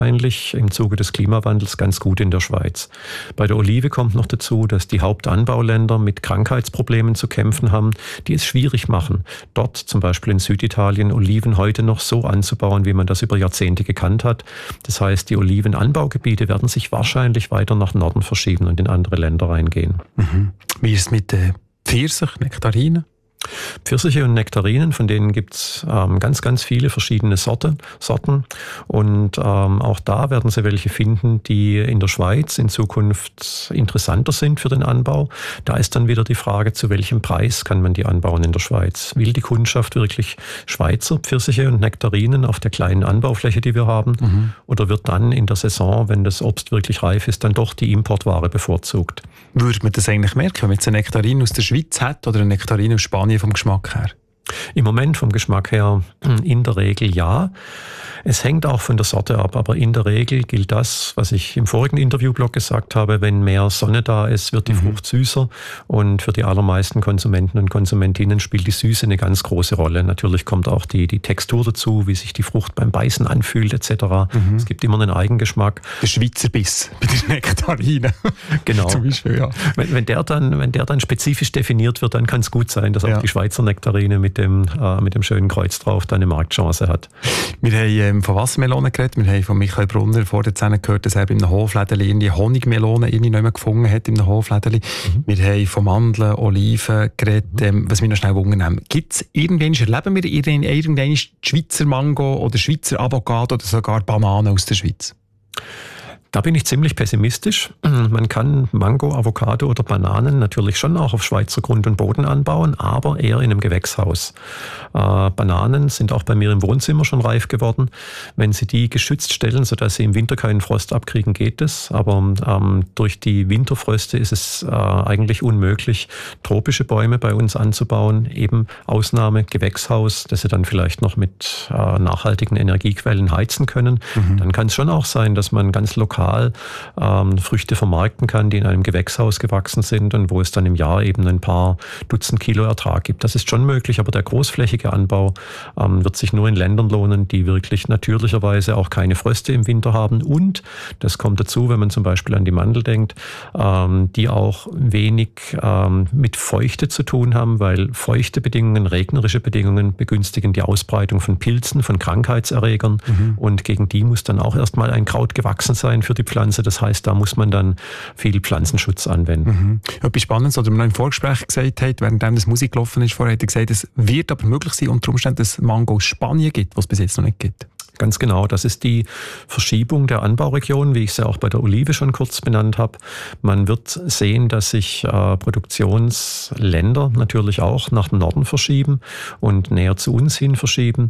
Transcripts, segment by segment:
wahrscheinlich im Zuge des Klimawandels ganz gut in der Schweiz. Bei der Olive kommt noch dazu, dass die Hauptanbauländer mit Krankheitsproblemen zu kämpfen haben, die es schwierig machen, dort zum Beispiel in Süditalien Oliven heute noch so anzubauen, wie man das über Jahrzehnte gekannt hat. Das heißt, die Olivenanbaugebiete werden sich wahrscheinlich weiter nach Norden verschieben und in andere Länder reingehen. Mhm. Wie ist es mit Pfirsich, Nektarinen? Pfirsiche und Nektarinen, von denen gibt's ganz, ganz viele verschiedene Sorten. Und auch da werden Sie welche finden, die in der Schweiz in Zukunft interessanter sind für den Anbau. Da ist dann wieder die Frage, zu welchem Preis kann man die anbauen in der Schweiz? Will die Kundschaft wirklich Schweizer Pfirsiche und Nektarinen auf der kleinen Anbaufläche, die wir haben? Mhm. Oder wird dann in der Saison, wenn das Obst wirklich reif ist, dann doch die Importware bevorzugt? Würde man das eigentlich merken, wenn man jetzt eine Nektarine aus der Schweiz hat oder eine Nektarine aus Spanien vom Geschmack her? Im Moment vom Geschmack her in der Regel ja. Es hängt auch von der Sorte ab, aber in der Regel gilt das, was ich im vorigen Interviewblog gesagt habe, wenn mehr Sonne da ist, wird die Frucht süßer und für die allermeisten Konsumenten und Konsumentinnen spielt die Süße eine ganz große Rolle. Natürlich kommt auch die Textur dazu, wie sich die Frucht beim Beißen anfühlt etc. Es gibt immer einen Eigengeschmack. Der Schweizer Biss bei den Nektarinen. Genau. Zum Beispiel, ja. Wenn der dann spezifisch definiert wird, dann kann es gut sein, dass auch die Schweizer Nektarine mit dem schönen Kreuz drauf dann eine Marktchance hat. Wir haben von Wassermelonen geredet. Wir haben von Michael Brunner vor der Szene gehört, dass er in einem Hoflädeli eine Honigmelone nicht mehr gefunden hat in einem Hoflädeli. Wir haben von Mandeln, Oliven geredet. Was wir noch schnell wundern, gibt es erleben wir irgendwann die Schweizer Mango oder Schweizer Avocado oder sogar Bananen aus der Schweiz? Da bin ich ziemlich pessimistisch. Man kann Mango, Avocado oder Bananen natürlich schon auch auf Schweizer Grund und Boden anbauen, aber eher in einem Gewächshaus. Bananen sind auch bei mir im Wohnzimmer schon reif geworden. Wenn Sie die geschützt stellen, sodass sie im Winter keinen Frost abkriegen, geht es. Aber durch die Winterfröste ist es eigentlich unmöglich, tropische Bäume bei uns anzubauen. Eben Ausnahme Gewächshaus, dass Sie dann vielleicht noch mit nachhaltigen Energiequellen heizen können. Dann kann es schon auch sein, dass man ganz lokal Früchte vermarkten kann, die in einem Gewächshaus gewachsen sind und wo es dann im Jahr eben ein paar Dutzend Kilo Ertrag gibt. Das ist schon möglich, aber der großflächige Anbau wird sich nur in Ländern lohnen, die wirklich natürlicherweise auch keine Fröste im Winter haben und, das kommt dazu, wenn man zum Beispiel an die Mandel denkt, die auch wenig mit Feuchte zu tun haben, weil feuchte Bedingungen, regnerische Bedingungen begünstigen die Ausbreitung von Pilzen, von Krankheitserregern und gegen die muss dann auch erstmal ein Kraut gewachsen sein für die Pflanze. Das heißt, da muss man dann viel Pflanzenschutz anwenden. Etwas Spannendes, oder man noch im Vorgespräch gesagt hat, während das Musik gelaufen ist, vorher hat er gesagt, es wird aber möglich sein, unter Umständen, dass es Mango aus Spanien gibt, was es bis jetzt noch nicht gibt. Ganz genau, das ist die Verschiebung der Anbauregion, wie ich sie auch bei der Olive schon kurz benannt habe. Man wird sehen, dass sich Produktionsländer natürlich auch nach Norden verschieben und näher zu uns hin verschieben.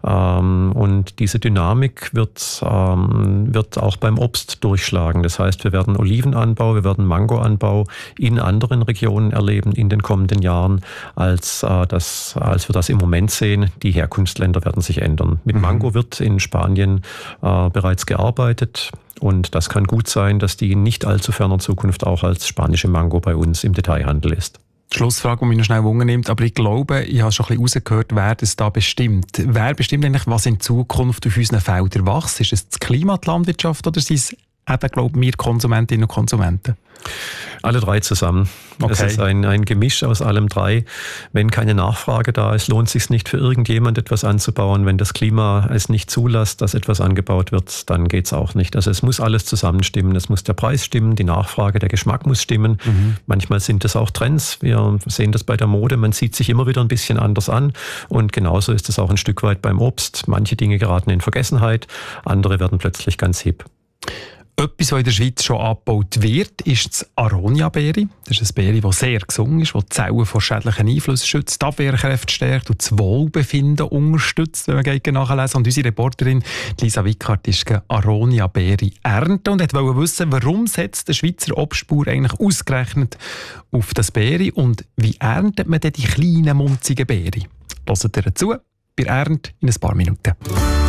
Und diese Dynamik wird auch beim Obst durchschlagen. Das heißt, wir werden Olivenanbau, wir werden Mangoanbau in anderen Regionen erleben in den kommenden Jahren, als wir das im Moment sehen. Die Herkunftsländer werden sich ändern. Mit Mango wird in Spanien bereits gearbeitet und das kann gut sein, dass die in nicht allzu ferner Zukunft auch als spanische Mango bei uns im Detailhandel ist. Schlussfrage, die mich noch schnell wundernimmt, aber ich glaube, ich habe schon ein bisschen rausgehört, wer das da bestimmt. Wer bestimmt eigentlich, was in Zukunft auf unseren Feldern wächst? Ist es das Klima, die Landwirtschaft oder sind es eben, glaube ich, wir Konsumentinnen und Konsumenten? Alle drei zusammen. Okay. Es ist ein Gemisch aus allem drei. Wenn keine Nachfrage da ist, lohnt es sich nicht für irgendjemand etwas anzubauen. Wenn das Klima es nicht zulässt, dass etwas angebaut wird, dann geht es auch nicht. Also es muss alles zusammenstimmen. Es muss der Preis stimmen, die Nachfrage, der Geschmack muss stimmen. Manchmal sind es auch Trends. Wir sehen das bei der Mode. Man zieht sich immer wieder ein bisschen anders an. Und genauso ist es auch ein Stück weit beim Obst. Manche Dinge geraten in Vergessenheit, andere werden plötzlich ganz hip. Etwas, was in der Schweiz schon abgebaut wird, ist das Aronia-Beere. Das ist eine Beere, die sehr gesund ist, die die Zellen vor schädlichen Einflüssen schützt, die Abwehrkräfte stärkt und das Wohlbefinden unterstützt, wenn man nachlesen. Und unsere Reporterin Lisa Wickhardt ist Aronia-Beere ernten und wollte wissen, warum setzt der Schweizer Obstbauer eigentlich ausgerechnet auf das Beere und wie erntet man denn die kleinen, munzigen Beere? Hört ihr dazu bei Ernt in ein paar Minuten.